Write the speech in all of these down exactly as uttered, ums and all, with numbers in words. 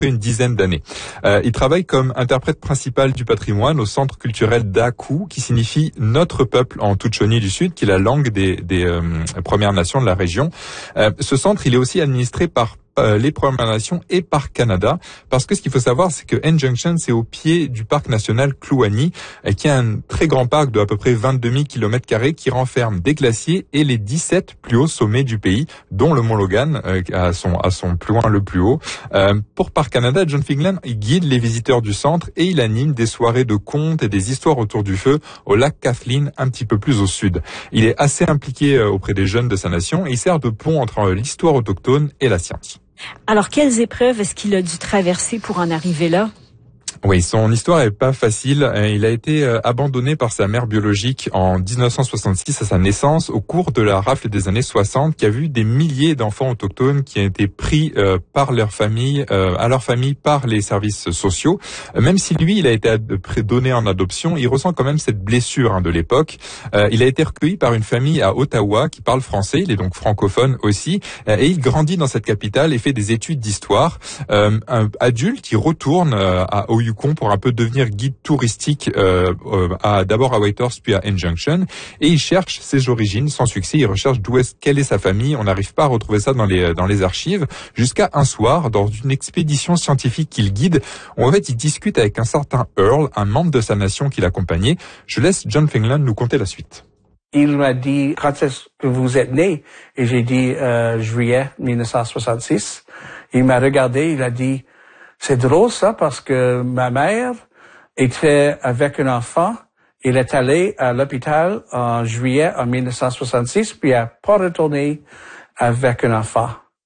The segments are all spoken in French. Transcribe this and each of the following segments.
une dizaine d'années. Euh, il travaille comme interprète principal du patrimoine au centre culturel d'Aku, qui signifie notre peuple en Tutchone du Sud, qui est la langue des, des euh, Premières Nations de la région. Euh, ce centre, il est aussi administré par les Premières Nations et par Canada, parce que ce qu'il faut savoir, c'est que N Junction, c'est au pied du parc national Kluane, qui est un très grand parc de à peu près vingt-deux mille kilomètres carrés qui renferme des glaciers et les dix-sept plus hauts sommets du pays, dont le mont Logan, euh, à son à son plus loin le plus haut. Euh, pour Parc Canada, John Fingland, il guide les visiteurs du centre et il anime des soirées de contes et des histoires autour du feu au lac Kathleen, un petit peu plus au sud. Il est assez impliqué euh, auprès des jeunes de sa nation et il sert de pont entre l'histoire autochtone et la science. Alors, quelles épreuves est-ce qu'il a dû traverser pour en arriver là? Oui, son histoire est pas facile. Il a été abandonné par sa mère biologique en dix-neuf cent soixante-six à sa naissance au cours de la rafle des années soixante, qui a vu des milliers d'enfants autochtones qui ont été pris euh, par leur famille, euh, à leur famille par les services sociaux. Même si lui, il a été donné en adoption, il ressent quand même cette blessure hein, de l'époque. Euh, il a été recueilli par une famille à Ottawa qui parle français, il est donc francophone aussi, euh, et il grandit dans cette capitale et fait des études d'histoire. Euh, un adulte, il retourne euh, à au Yukon pour un peu devenir guide touristique euh, euh, à d'abord à Whitehorse puis à N Junction, et il cherche ses origines sans succès. Il recherche d'où est quelle est sa famille. On n'arrive pas à retrouver ça dans les dans les archives, jusqu'à un soir dans une expédition scientifique qu'il guide, où en fait il discute avec un certain Earl, un membre de sa nation qui l'accompagnait. Je laisse John Fingland nous conter la suite. Il m'a dit, quand est-ce que vous êtes né? Et j'ai dit, euh, juillet dix-neuf cent soixante-six. Il m'a regardé, il a dit, c'est drôle ça parce que ma mère était avec un enfant. Elle est allée à l'hôpital en juillet en dix-neuf cent soixante-six, puis elle n'a pas retourné avec un enfant.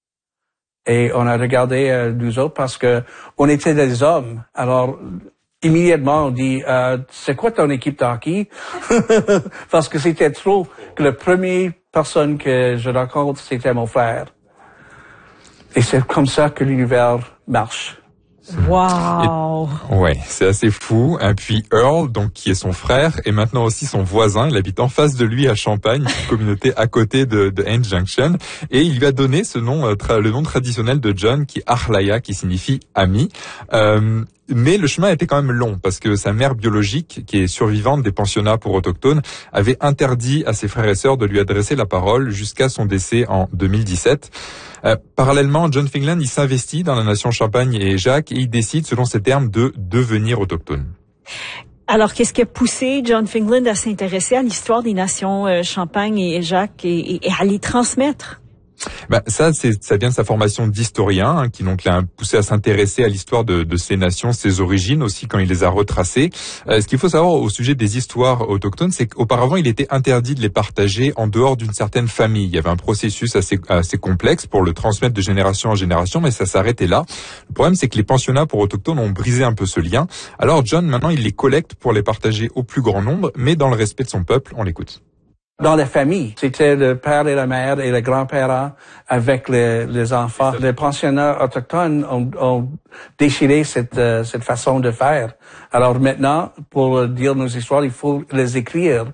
Et on a regardé euh, nous autres parce que on était des hommes. Alors immédiatement on dit euh, c'est quoi ton équipe de hockey? Parce que c'était trop. Que la première personne que je rencontre c'était mon frère. Et c'est comme ça que l'univers marche. Wow. Et, ouais, c'est assez fou. Et puis Earl, donc qui est son frère, est maintenant aussi son voisin. Il habite en face de lui à Champagne, une communauté à côté de, de N Junction, et il lui a donné ce nom, euh, tra- le nom traditionnel de John, qui est Arlaya, qui signifie ami. Euh, Mais le chemin était quand même long parce que sa mère biologique, qui est survivante des pensionnats pour autochtones, avait interdit à ses frères et sœurs de lui adresser la parole jusqu'à son décès en deux mille dix-sept. Euh, parallèlement, John Fingland, il s'investit dans la nation Champagne et Jacques et il décide, selon ses termes, de devenir autochtone. Alors, qu'est-ce qui a poussé John Fingland à s'intéresser à l'histoire des nations euh, Champagne et Jacques et, et, et à les transmettre? Ben, ça, c'est, ça vient de sa formation d'historien, hein, qui donc l'a poussé à s'intéresser à l'histoire de, de ces nations, ses origines aussi quand il les a retracées. Euh, ce qu'il faut savoir au sujet des histoires autochtones, c'est qu'auparavant, il était interdit de les partager en dehors d'une certaine famille. Il y avait un processus assez, assez complexe pour le transmettre de génération en génération, mais ça s'arrêtait là. Le problème, c'est que les pensionnats pour autochtones ont brisé un peu ce lien. Alors John, maintenant, il les collecte pour les partager au plus grand nombre, mais dans le respect de son peuple. On l'écoute. Dans la famille, c'était le père et la mère et les grands-parents avec les, les enfants. Les pensionnats autochtones ont, ont déchiré cette, euh, cette façon de faire. Alors maintenant, pour dire nos histoires, il faut les écrire.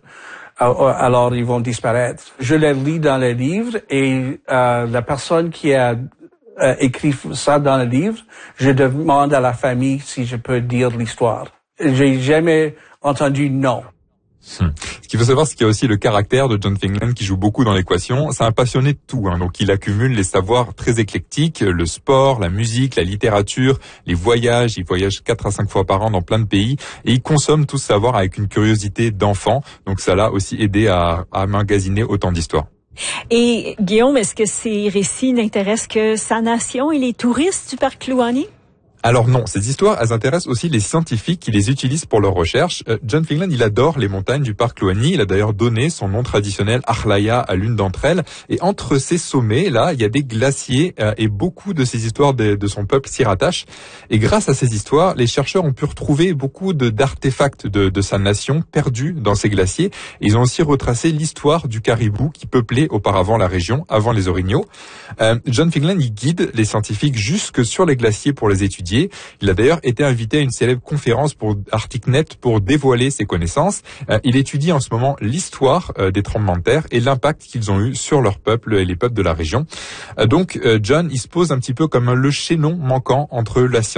Alors ils vont disparaître. Je les lis dans les livres et euh, la personne qui a euh, écrit ça dans le livre, je demande à la famille si je peux dire l'histoire. J'ai jamais entendu non. Hmm. Ce qu'il faut savoir, c'est qu'il y a aussi le caractère de John Fingland qui joue beaucoup dans l'équation. C'est un passionné de tout, hein. Donc il accumule les savoirs très éclectiques, le sport, la musique, la littérature, les voyages. Il voyage quatre à cinq fois par an dans plein de pays et il consomme tout ce savoir avec une curiosité d'enfant. Donc ça l'a aussi aidé à, à emmagasiner autant d'histoires. Et Guillaume, est-ce que ces récits n'intéressent que sa nation et les touristes du parc Kluane? Alors non, ces histoires, elles intéressent aussi les scientifiques qui les utilisent pour leurs recherches. Euh, John Fingland, il adore les montagnes du parc Kluane. Il a d'ailleurs donné son nom traditionnel Arlaya à l'une d'entre elles. Et entre ces sommets, là, il y a des glaciers euh, et beaucoup de ces histoires de, de son peuple s'y rattachent. Et grâce à ces histoires, les chercheurs ont pu retrouver beaucoup de, d'artefacts de, de sa nation perdus dans ces glaciers. Et ils ont aussi retracé l'histoire du caribou qui peuplait auparavant la région, avant les orignaux. Euh, John Fingland, il guide les scientifiques jusque sur les glaciers pour les étudier. Il a d'ailleurs été invité à une célèbre conférence pour ArcticNet pour dévoiler ses connaissances. Euh, il étudie en ce moment l'histoire euh, des tremblements de terre et l'impact qu'ils ont eu sur leur peuple et les peuples de la région. Euh, donc euh, John, il se pose un petit peu comme le chaînon manquant entre la science